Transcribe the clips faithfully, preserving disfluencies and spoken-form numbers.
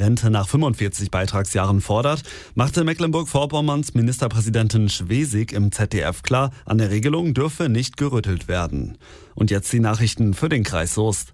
Rente nach fünfundvierzig Beitragsjahren fordert, machte Mecklenburg-Vorpommerns Ministerpräsidentin Schwesig im Z D F klar, an der Regelung dürfe nicht gerüttelt werden. Und jetzt die Nachrichten für den Kreis Soest.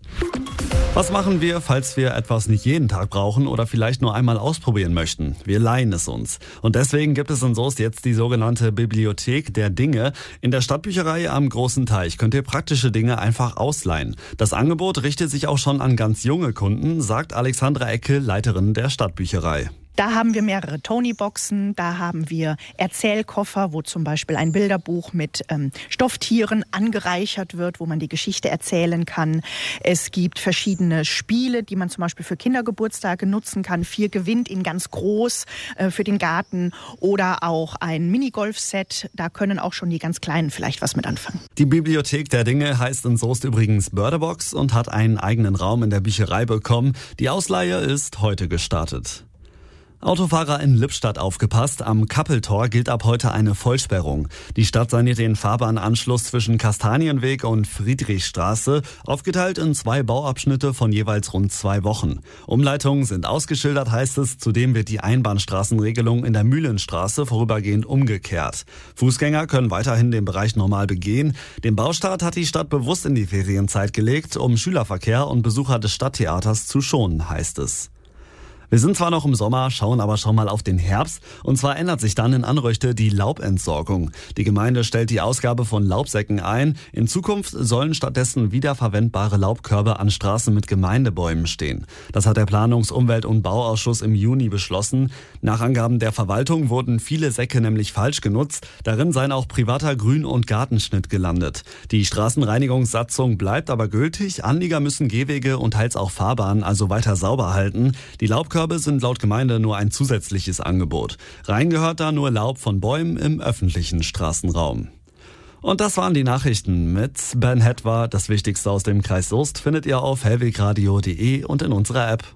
Was machen wir, falls wir etwas nicht jeden Tag brauchen oder vielleicht nur einmal ausprobieren möchten? Wir leihen es uns. Und deswegen gibt es in Soest jetzt die sogenannte Bibliothek der Dinge. In der Stadtbücherei am Großen Teich könnt ihr praktische Dinge einfach ausleihen. Das Angebot richtet sich auch schon an ganz junge Kunden, sagt Alexandra Ecke, Leiterin der Stadtbücherei. Da haben wir mehrere Tony-Boxen, da haben wir Erzählkoffer, wo zum Beispiel ein Bilderbuch mit ähm, Stofftieren angereichert wird, wo man die Geschichte erzählen kann. Es gibt verschiedene Spiele, die man zum Beispiel für Kindergeburtstage nutzen kann. Vier gewinnt in ganz groß äh, für den Garten oder auch ein Minigolf-Set. Da können auch schon die ganz Kleinen vielleicht was mit anfangen. Die Bibliothek der Dinge heißt in Soest übrigens Börderbox und hat einen eigenen Raum in der Bücherei bekommen. Die Ausleihe ist heute gestartet. Autofahrer in Lippstadt aufgepasst, am Kappeltor gilt ab heute eine Vollsperrung. Die Stadt saniert den Fahrbahnanschluss zwischen Kastanienweg und Friedrichstraße, aufgeteilt in zwei Bauabschnitte von jeweils rund zwei Wochen. Umleitungen sind ausgeschildert, heißt es, zudem wird die Einbahnstraßenregelung in der Mühlenstraße vorübergehend umgekehrt. Fußgänger können weiterhin den Bereich normal begehen. Den Baustart hat die Stadt bewusst in die Ferienzeit gelegt, um Schülerverkehr und Besucher des Stadttheaters zu schonen, heißt es. Wir sind zwar noch im Sommer, schauen aber schon mal auf den Herbst. Und zwar ändert sich dann in Anröchte die Laubentsorgung. Die Gemeinde stellt die Ausgabe von Laubsäcken ein. In Zukunft sollen stattdessen wiederverwendbare Laubkörbe an Straßen mit Gemeindebäumen stehen. Das hat der Planungs-, Umwelt- und Bauausschuss im Juni beschlossen. Nach Angaben der Verwaltung wurden viele Säcke nämlich falsch genutzt. Darin seien auch privater Grün- und Gartenschnitt gelandet. Die Straßenreinigungssatzung bleibt aber gültig. Anlieger müssen Gehwege und teils auch Fahrbahnen also weiter sauber halten. Die Laubkörbe sind laut Gemeinde nur ein zusätzliches Angebot. Rein gehört da nur Laub von Bäumen im öffentlichen Straßenraum. Und das waren die Nachrichten mit Ben Hetwa. Das Wichtigste aus dem Kreis Soest findet ihr auf hellwegradio punkt de und in unserer App.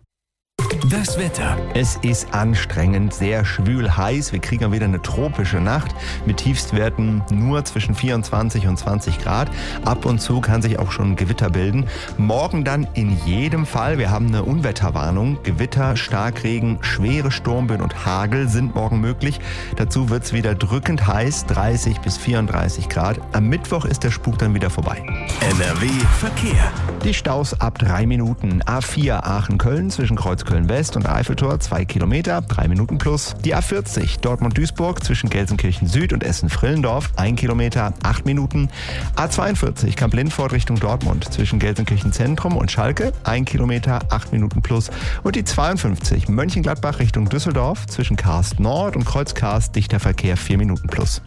Das Wetter. Es ist anstrengend, sehr schwül heiß. Wir kriegen wieder eine tropische Nacht mit Tiefstwerten nur zwischen vierundzwanzig und zwanzig Grad. Ab und zu kann sich auch schon ein Gewitter bilden. Morgen dann in jedem Fall. Wir haben eine Unwetterwarnung. Gewitter, Starkregen, schwere Sturmböen und Hagel sind morgen möglich. Dazu wird es wieder drückend heiß, dreißig bis vierunddreißig Grad. Am Mittwoch ist der Spuk dann wieder vorbei. N R W Verkehr. Die Staus ab drei Minuten. A vier Aachen-Köln zwischen Kreuzköln West und Eiffeltor zwei Kilometer, drei Minuten plus. Die A vierzig Dortmund-Duisburg zwischen Gelsenkirchen Süd und Essen-Frillendorf, ein Kilometer, acht Minuten. A zweiundvierzig Kamp-Lindfort Richtung Dortmund zwischen Gelsenkirchen Zentrum und Schalke, ein Kilometer, acht Minuten plus. Und die zweiundfünfzig Mönchengladbach Richtung Düsseldorf zwischen Karst Nord und Kreuz Karst, dichter Verkehr, vier Minuten plus.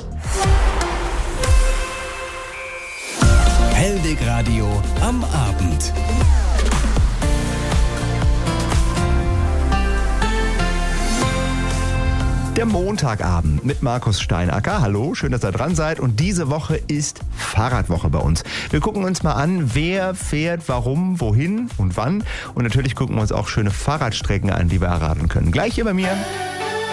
Hellwegradio am Abend. Der Montagabend mit Markus Steinacker. Hallo, schön, dass ihr dran seid. Und diese Woche ist Fahrradwoche bei uns. Wir gucken uns mal an, wer fährt, warum, wohin und wann. Und natürlich gucken wir uns auch schöne Fahrradstrecken an, die wir erraten können. Gleich hier bei mir.